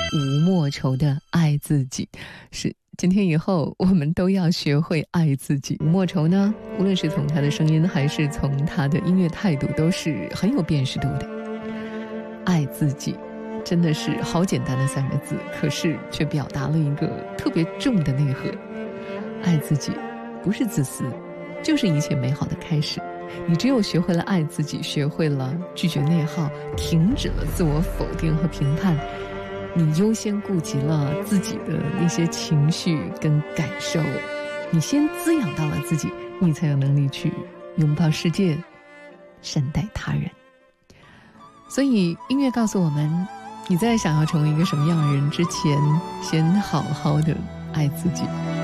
吴莫愁的爱自己，是今天以后我们都要学会爱自己。吴莫愁呢，无论是从他的声音还是从他的音乐态度，都是很有辨识度的。爱自己真的是好简单的3个字，可是却表达了一个特别重的内核。爱自己不是自私，就是一切美好的开始。你只有学会了爱自己，学会了拒绝内耗，停止了自我否定和评判，你优先顾及了自己的那些情绪跟感受，你先滋养到了自己，你才有能力去拥抱世界，善待他人。所以音乐告诉我们，你在想要成为一个什么样的人之前，先好好的爱自己。